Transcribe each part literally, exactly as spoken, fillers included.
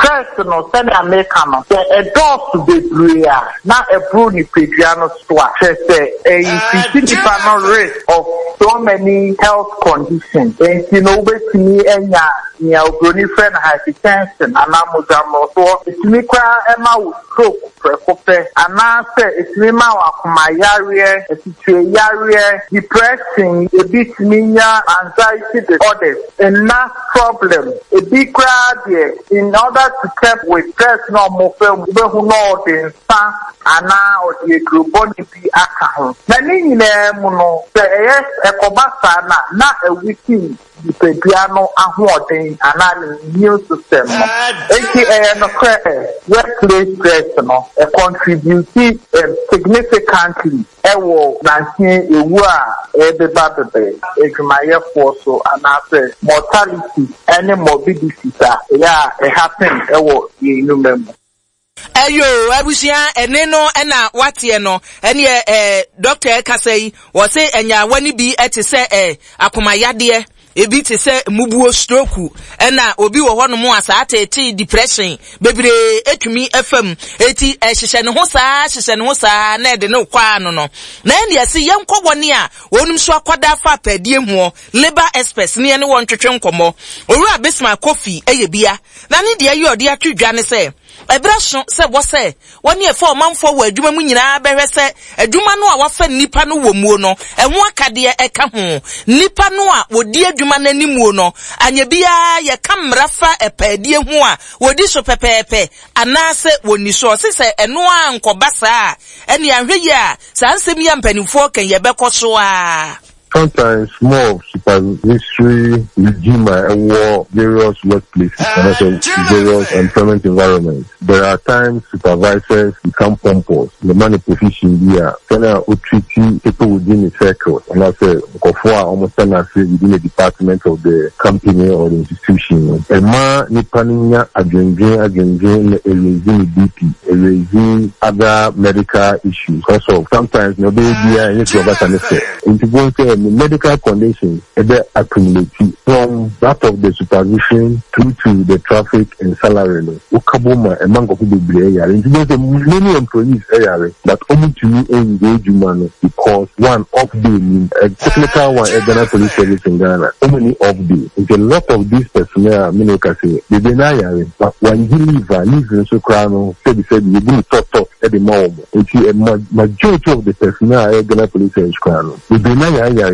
stress no send America no a dose to be bria na a bruni pediano swa say a physical risk of so many health conditions and you know betimi enya nya bruni friend hypertension anamujamo so itimi kwa ema stroke prekope anase itimi ma wakoma yare etitwe yare depression a bit minya anxiety disorders and not problem a big crowd in order to keep with stress no more film we who know the san ana or the group body be aka na ni nyina mu no se yes ekobasa na na a wiki the piano ahoden ana new system no aka no credit workplace stress no a contribute significantly ewo nineteen ewu a ebeba bebe ejumaye force ana say mortality any morbidity that yeah it happen ewo you remember Ayo abusia ene no na watie no ene eh doctor Kasei wo say enya wani bi ete say eh akomayade ebi te say mubuo stroke na obi wo hono mu asate te depression bebre etumi fm eti ehihye ne ho saa hihye ne ho saa na de ne kwa no no na ene yesi yenkobone a wonum so akwada fa padie hu labor express ne ne won twetwe nkomo owura Bismarck Coffee eyebia na ne de ayi ode atwedwa ne say Ebration se wo se woni e for manfo wo adwuma mu nyina behwe se adwuma no a wafa nipa no wo muo no enho akade e ka ho nipa no a wodi adwuma nanimuo no anya bia ye kamra fa epadie ho a wodi so pepepe anase woni so se se eno a nkobasa ene ahwe yi a sansem ya mpanifo kan ye bekoso a sometimes more of supervisory regime and war various workplaces and also various employment environments. There are times supervisors become pompous. The money position here, kind of treating people within the circle, and I say, almost within the department of the company or the institution. A man nipaninya agenda agenda erasing B P, erasing other medical issues. Also, sometimes no baby and it's your best into going to medical conditions they accumulate from that of the supervision through to the traffic and salary. Ukaboma among of the area. And there's many employees area that only to me engage human because one off day a technical one a Ghana police service in Ghana. Only off day. It's a lot of these personnel I mean can say they deny but when you leave leave in so crown said said you do talk talk at the moment. It's a majority of the personnel at Ghana police service crown. They deny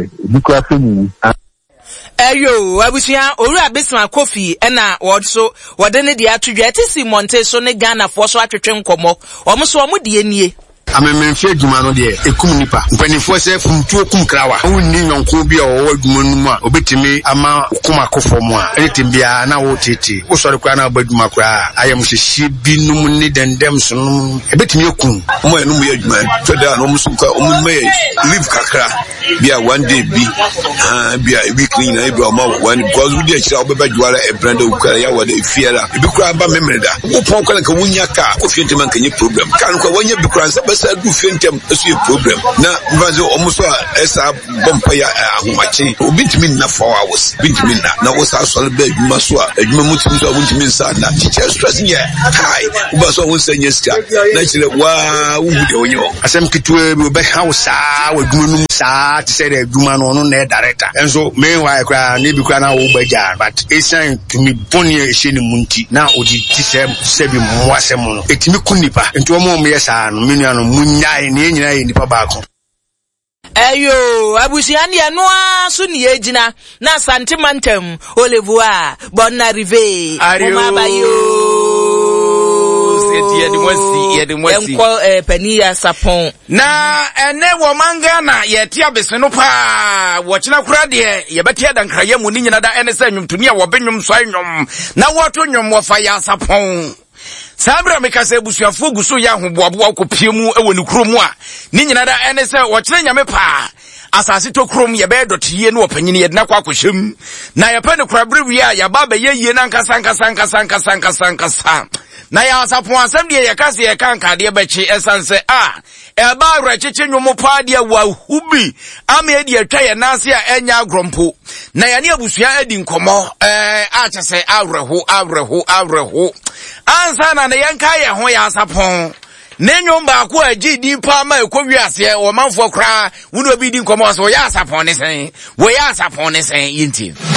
Ayo abusia owura Bismarck Coffee na wodso wode ne de atwedwa tisi monte so ne Ghana fo so atwetwe nkomo omo so omo de anie amememfie adwuma no de ekum nipa mpanifo se fumtuo kum krawa wonni nyonko bi a wo adwuma no mu a obetimi ama kuma kofo mu a etim bia na wo tete wo sori kwa na abadwuma kwa ayam hyehyie bi num ni dendem so num ebetimi ekum mo enum ye adwuma to da no musu kwa omu me live kakra bia one day bi ah bia e week ni na e bia ma one because we dey chira obeba dwara e branda ukara ya wada e fiera e bi kura ba memreda wo pon kwa ka wunya ka ko fiente man kanye problem kan kwa wonya bi kura sa do fientem esu problem na mbaze omuso esa bompa ya ahomache obintimi na four hours bintimi na na wo sa so be adwuma so a adwuma mutimi so obintimi nsa na teacher stress nye hi uba so won sanya ska na chire wa wo de onyo asem kitwe bi be house a wadwuma no sa te say the adwuma no no na director enso meanwhile kra na bi kra na wo baja but esan tumi boni e hye ne munti na odi ti se se bi mo asem no etimi kunipa ento mo mo yesa no menu ano munyai ne nyina ye nipa baako Ayo abusia ne no aso ne ejina na santimantem Olevua Bonna Rive Mama Bayo Setie de mosi ye de mosi enko eh, pania sapon na ene wo manga na ye tia beseno pa wo kina kura de ye betia dankraye mu ni nyina da ene sa nwumtuni a wo benwum so anwum na wo to nwum wo fa ya sapon Sabra mekase busuafo guso ya hoboaboa kopie mu ewo ne kromu a ni nyina da ene se wo kire nyame pa asase to krom ye be dotie no opanyini ye na kwa kwhyem na ye pe ne korabere wi a ya ba be ye yie na nkasa nkasa nkasa nkasa nkasa nkasa na ya asapon asem de ye kase ye kan kade be chi esanse a e ba awracheche nwomo pa de wa hubi ama e de atwa ye nase a enya agrompo na ya ne abusua adi nkomo eh a chese awreho awreho awreho ansa na ne yenka ye ho ya asapon nenyo mba ko agi di pa ma ekwi ase o manfo kra wo no bi di nkomo so ya asapon ne sen wo ya asapon ne sen yinti